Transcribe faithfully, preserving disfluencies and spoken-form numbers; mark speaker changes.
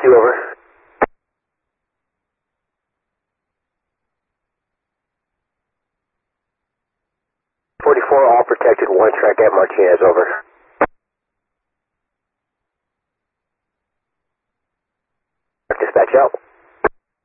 Speaker 1: two, over. forty-four, all protected, one track at Martinez, over. Dispatch out.